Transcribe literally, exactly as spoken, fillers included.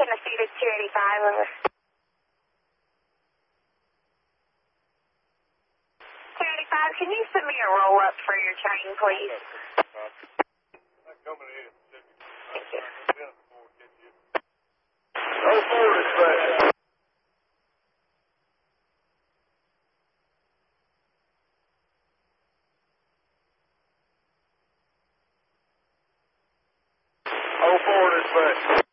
Tennessee to two eighty-five, over. two eighty-five, can you send me a roll-up for your train, please? I'm coming in. Thank you. Oh, four dispatch. Oh, four dispatch.